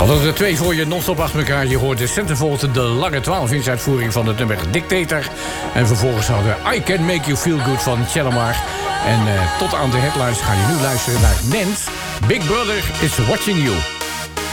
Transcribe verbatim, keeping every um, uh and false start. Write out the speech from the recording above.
Hadden er twee voor je non-stop achter elkaar. Je hoort de Centerfold, de lange twaalf-inch uitvoering van het nummer Dictator. En vervolgens hadden we I Can Make You Feel Good van Shalamar. En uh, tot aan de headlines ga je nu luisteren naar Nens. Big Brother is Watching You.